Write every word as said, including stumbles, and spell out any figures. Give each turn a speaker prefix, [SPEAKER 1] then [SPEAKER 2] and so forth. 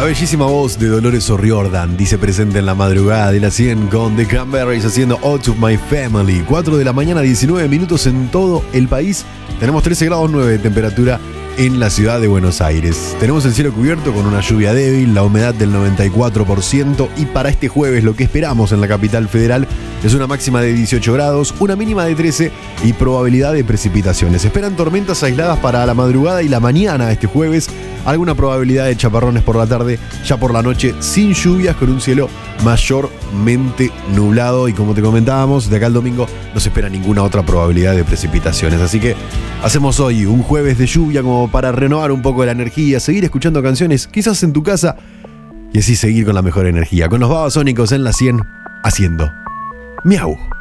[SPEAKER 1] bellísima voz de Dolores O'Riordan dice presente en la madrugada de la cien con The Cranberries haciendo All to My Family. cuatro de la mañana, diecinueve minutos en todo el país. Tenemos trece grados nueve de temperatura en la ciudad de Buenos Aires. Tenemos el cielo cubierto con una lluvia débil, la humedad del noventa y cuatro por ciento y para este jueves lo que esperamos en la capital federal es una máxima de dieciocho grados, una mínima de trece y probabilidad de precipitaciones. Esperan tormentas aisladas para la madrugada y la mañana de este jueves, alguna probabilidad de chaparrones por la tarde, ya por la noche sin lluvias con un cielo mayormente nublado y como te comentábamos, de acá al domingo no se espera ninguna otra probabilidad de precipitaciones. Así que hacemos hoy un jueves de lluvia como para renovar un poco la energía, seguir escuchando canciones quizás en tu casa y así seguir con la mejor energía. Con los Babasónicos en la cien haciendo Miau.